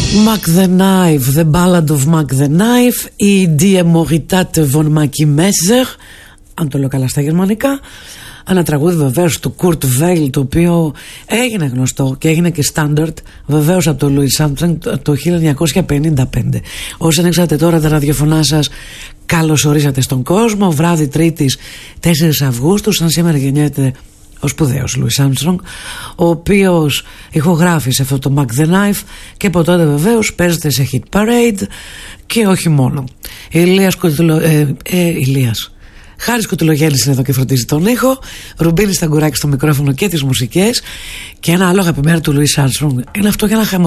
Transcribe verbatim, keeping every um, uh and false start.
Mac the Knife, The Ballad of Mac the Knife, η Die Moritate von Mackie Messer, αν το λέω καλά στα γερμανικά. Ένα τραγούδι βεβαίως του Kurt Weill, το οποίο έγινε γνωστό και έγινε και standard βεβαίως από το Louis Armstrong το χίλια εννιακόσια πενήντα πέντε. Όσοι ανοίξατε τώρα τα ραδιοφωνά σας, καλώς ορίσατε στον κόσμο. Βράδυ Τρίτης τέσσερις Αυγούστου, σαν σήμερα γεννιέται ο σπουδαίος Louis Armstrong, ο οποίος ηχογράφησε αυτό το Mac the Knife και από τότε βεβαίως παίζεται σε hit parade και όχι μόνο. Ηλίας Κοτουλο... ε, ε, Ηλίας Χάρης Κουτουλογέλης είναι εδώ και φροντίζει τον ήχο. Ρουμπίνης Σταγκουράκη στο μικρόφωνο και τις μουσικές. Και ένα άλλο αγαπημένο του Louis Armstrong είναι αυτό για να χαμο...